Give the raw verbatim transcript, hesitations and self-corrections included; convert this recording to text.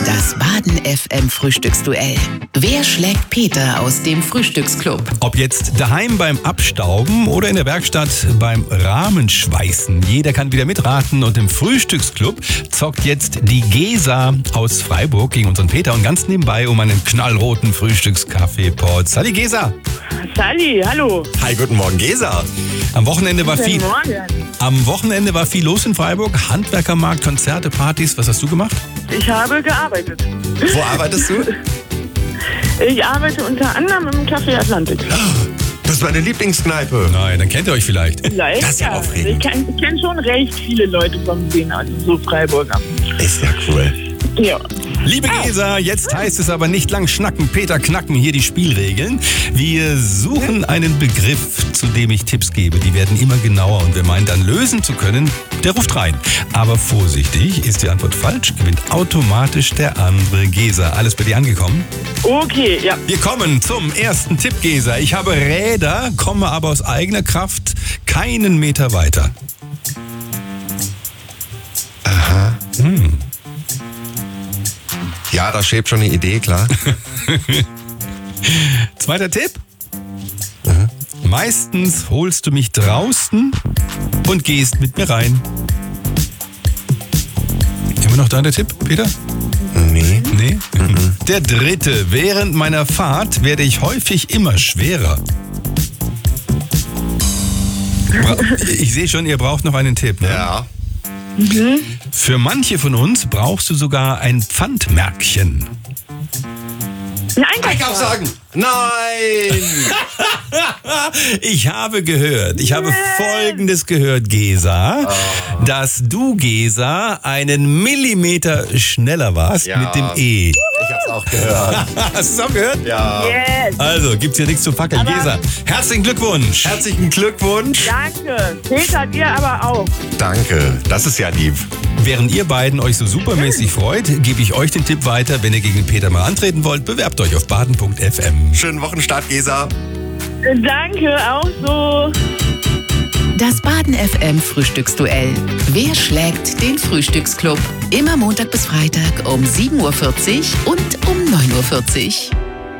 Das Baden F M Frühstücksduell. Wer schlägt Peter aus dem Frühstücksclub? Ob jetzt daheim beim Abstauben oder in der Werkstatt beim Rahmenschweißen. Jeder kann wieder mitraten und im Frühstücksclub zockt jetzt die Gesa aus Freiburg gegen unseren Peter und ganz nebenbei um einen knallroten Frühstückskaffeepot. Sali Gesa. Sali, hallo. Hi, guten Morgen, Gesa. Am Wochenende war viel. Guten Morgen. Am Wochenende war viel los in Freiburg. Handwerkermarkt, Konzerte, Partys. Was hast du gemacht? Ich habe gearbeitet. Wo arbeitest du? Ich arbeite unter anderem im Café Atlantik. Das ist meine Lieblingskneipe. Nein, dann kennt ihr euch vielleicht. Vielleicht, Das ist ja aufregend. Ich kenne kenn schon recht viele Leute vom Sehen, also so Freiburger. Ist ja cool. Ja. Liebe Gesa, jetzt heißt es aber nicht lang schnacken, Peter knacken, hier die Spielregeln. Wir suchen einen Begriff, zu dem ich Tipps gebe. Die werden immer genauer und wer meint dann lösen zu können, der ruft rein. Aber vorsichtig, ist die Antwort falsch, gewinnt automatisch der andere. Gesa, alles bei dir angekommen? Okay, ja. Wir kommen zum ersten Tipp, Gesa. Ich habe Räder, komme aber aus eigener Kraft keinen Meter weiter. Aha. Hm. Ja, da schwebt schon eine Idee, klar. Zweiter Tipp. Meistens holst du mich draußen und gehst mit mir rein. Immer noch dein Tipp, Peter? Nee. Nee? Der dritte. Während meiner Fahrt werde ich häufig immer schwerer. Bra- Ich sehe schon, ihr braucht noch einen Tipp. Ne? Ja. Für manche von uns brauchst du sogar ein Pfandmärkchen. Ein Einkaufswagen. Einkaufswagen. Nein. Ich habe gehört, ich habe Folgendes gehört, Gesa, dass du, Gesa, einen Millimeter schneller warst Ja. mit dem E. Ich hab's auch gehört. Hast du es auch gehört? Ja. Yes. Also, gibt's hier nichts zu fackeln. Aber- Gesa, herzlichen Glückwunsch. Herzlichen Glückwunsch. Danke. Peter, dir aber auch. Danke. Das ist ja lieb. Während ihr beiden euch so supermäßig freut, gebe ich euch den Tipp weiter, wenn ihr gegen Peter mal antreten wollt, bewerbt euch auf baden punkt f m. Schönen Wochenstart, Gesa. Danke, auch so. Das Baden F M Frühstücksduell. Wer schlägt den Frühstücksclub? Immer Montag bis Freitag um sieben Uhr vierzig und um neun Uhr vierzig.